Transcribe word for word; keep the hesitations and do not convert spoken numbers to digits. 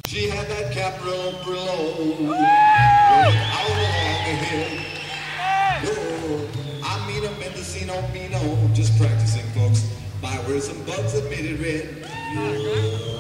She had that cap real low, rolling out along the hill. Oh, I mean a Mendocino Mino, just practicing, folks. My words and bugs admitted red.